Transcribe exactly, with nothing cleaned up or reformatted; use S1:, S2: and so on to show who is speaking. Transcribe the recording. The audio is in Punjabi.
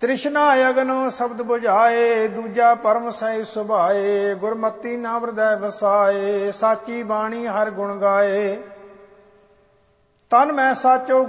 S1: ਤ੍ਰਿਸ਼ਨਾ ਅਗਨੋ ਸ਼ਬਦ ਬੁਝਾਏ, ਦੂਜਾ ਪਰਮ ਸਹਿ ਸੁਭਾਏ। ਗੁਰਮਤੀ ਨਾਮ ਹਿਰਦੈ ਵਸਾਏ, ਸਾਚੀ ਬਾਣੀ ਹਰ ਗੁਣ ਗਾਏ। ਤਨ ਮੈਂ ਸਾਚੋ